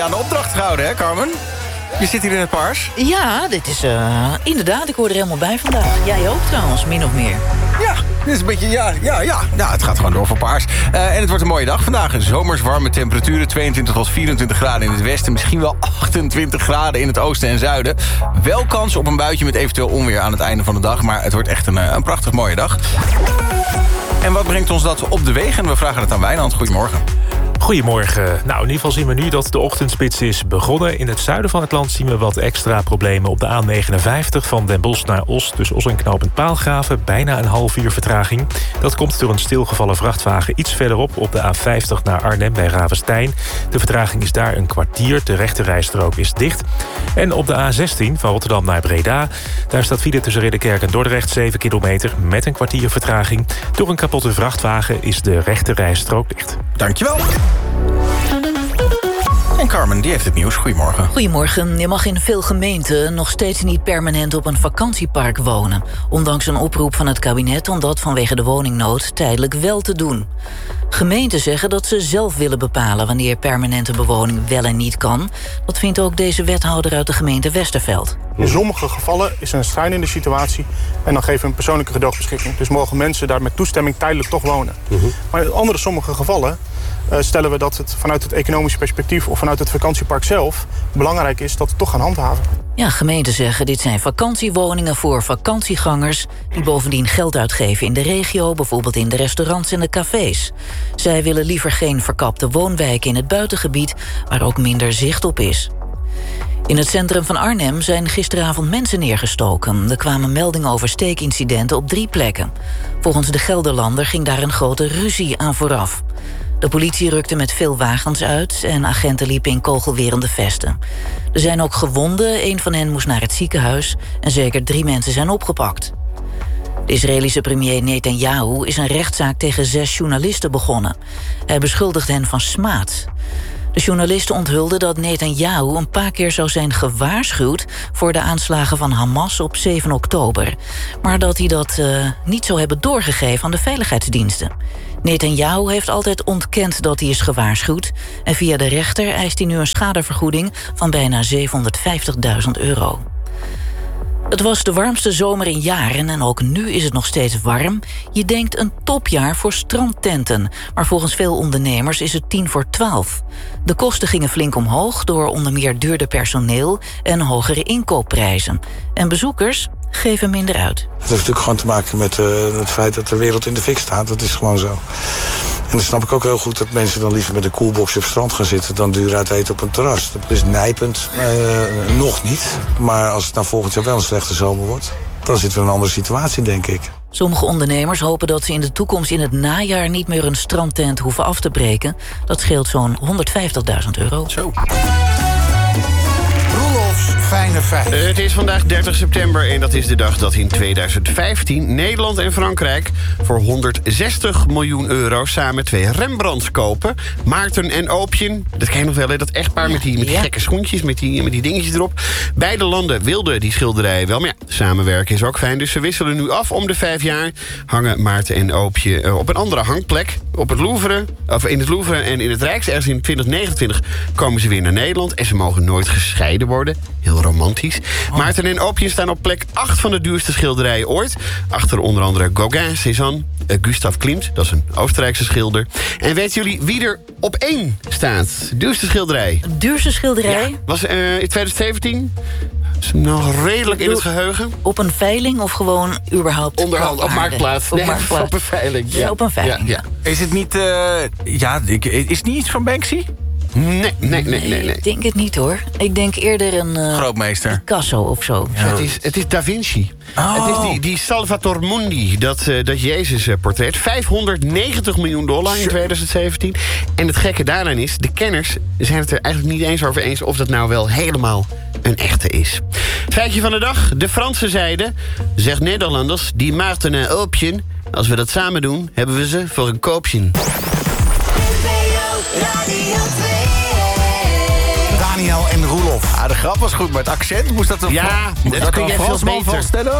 Aan de opdracht gehouden, hè, Carmen? Je zit hier in het paars. Ja, dit is inderdaad, ik hoor er helemaal bij vandaag. Jij ook trouwens, min of meer. Ja, dit is een beetje, ja, het gaat gewoon door voor paars. En het wordt een mooie dag vandaag. Zomers warme temperaturen, 22 tot 24 graden in het westen. Misschien wel 28 graden in het oosten en zuiden. Wel kans op een buitje met eventueel onweer aan het einde van de dag. Maar het wordt echt een prachtig mooie dag. En wat brengt ons dat op de wegen? We vragen het aan Wijnand. Goedemorgen. Goedemorgen. Nou, in ieder geval zien we nu dat de ochtendspits is begonnen. In het zuiden van het land zien we wat extra problemen op de A59... van Den Bosch naar Os, tussen Os en knooppunt Paalgraven. Bijna een half uur vertraging. Dat komt door een stilgevallen vrachtwagen iets verderop... op de A50 naar Arnhem bij Ravestein. De vertraging is daar een kwartier. De rechterrijstrook is dicht. En op de A16 van Rotterdam naar Breda... daar staat file tussen Ridderkerk en Dordrecht 7 kilometer... met een kwartier vertraging. Door een kapotte vrachtwagen is de rechterrijstrook dicht. Dankjewel. En Carmen, die heeft het nieuws. Goedemorgen. Goedemorgen. Je mag in veel gemeenten nog steeds niet permanent op een vakantiepark wonen. Ondanks een oproep van het kabinet om dat vanwege de woningnood tijdelijk wel te doen. Gemeenten zeggen dat ze zelf willen bepalen wanneer permanente bewoning wel en niet kan. Dat vindt ook deze wethouder uit de gemeente Westerveld. In sommige gevallen is er een schrijnende situatie en dan geven we een persoonlijke gedoogbeschikking. Dus mogen mensen daar met toestemming tijdelijk toch wonen. Maar in andere sommige gevallen stellen we dat het vanuit het economische perspectief of vanuit het vakantiepark zelf belangrijk is dat we toch gaan handhaven. Ja, gemeenten zeggen dit zijn vakantiewoningen voor vakantiegangers die bovendien geld uitgeven in de regio, bijvoorbeeld in de restaurants en de cafés. Zij willen liever geen verkapte woonwijken in het buitengebied waar ook minder zicht op is. In het centrum van Arnhem zijn gisteravond mensen neergestoken. Er kwamen meldingen over steekincidenten op 3 plekken. Volgens de Gelderlander ging daar een grote ruzie aan vooraf. De politie rukte met veel wagens uit en agenten liepen in kogelwerende vesten. Er zijn ook gewonden, 1 van hen moest naar het ziekenhuis en zeker 3 mensen zijn opgepakt. De Israëlische premier Netanyahu is een rechtszaak tegen 6 journalisten begonnen. Hij beschuldigt hen van smaad. De journalisten onthulden dat Netanyahu een paar keer zou zijn gewaarschuwd voor de aanslagen van Hamas op 7 oktober. Maar dat hij dat niet zou hebben doorgegeven aan de veiligheidsdiensten. Netanyahu heeft altijd ontkend dat hij is gewaarschuwd. En via de rechter eist hij nu een schadevergoeding van bijna €750.000. Het was de warmste zomer in jaren en ook nu is het nog steeds warm. Je denkt een topjaar voor strandtenten. Maar volgens veel ondernemers is het 11:50. De kosten gingen flink omhoog door onder meer duurder personeel en hogere inkoopprijzen. En bezoekers geven minder uit. Het heeft natuurlijk gewoon te maken met het feit dat de wereld in de fik staat. Dat is gewoon zo. En dan snap ik ook heel goed dat mensen dan liever met een koelbox op het strand gaan zitten dan duur uit eten op een terras. Dat is nijpend, nog niet. Maar als het nou volgend jaar wel een slechte zomer wordt, dan zitten we in een andere situatie, denk ik. Sommige ondernemers hopen dat ze in de toekomst in het najaar niet meer een strandtent hoeven af te breken. Dat scheelt zo'n €150.000. Zo. Fijne feiten. Het is vandaag 30 september en dat is de dag dat in 2015... Nederland en Frankrijk voor €160 miljoen samen 2 Rembrandts kopen. Maarten en Oopjen, dat ken je nog wel, hè? Dat echtpaar met die gekke schoentjes, met die dingetjes erop. Beide landen wilden die schilderijen wel, maar ja, samenwerken is ook fijn. Dus ze wisselen nu af om de 5 jaar. Hangen Maarten en Oopje op een andere hangplek. Op het Louvre, of in het Louvre en in het Rijks. Ergens in 2029 komen ze weer naar Nederland. En ze mogen nooit gescheiden worden. Heel romantisch. Maarten en Oopje staan op plek 8 van de duurste schilderijen ooit. Achter onder andere Gauguin, Cézanne, Gustav Klimt. Dat is een Oostenrijkse schilder. En weten jullie wie er op 1 staat? Duurste schilderij. Duurste schilderij? Ja, was in 2017... is nog redelijk in het geheugen. Op een veiling of gewoon überhaupt onderhand, op Marktplaats. Op Marktplaats. Op een veiling. Ja. Op een veiling. Ja. Is het niet, is het niet iets van Banksy? Nee. Ik denk het niet, hoor. Ik denk eerder een grootmeester Picasso of zo. Ja. Het is Da Vinci. Oh. Het is die Salvator Mundi, dat Jezus-portret. $590 miljoen in 2017. En het gekke daaraan is, de kenners zijn het er eigenlijk niet eens over eens of dat nou wel helemaal een echte is. Feitje van de dag. De Fransen zeiden, zeg Nederlanders, die Maarten en Oopje, als we dat samen doen, hebben we ze voor een koopje. Daniel en Roelof. De grap was goed, maar het accent moest dat een Ja, dat kun jij veel beter. vaststellen?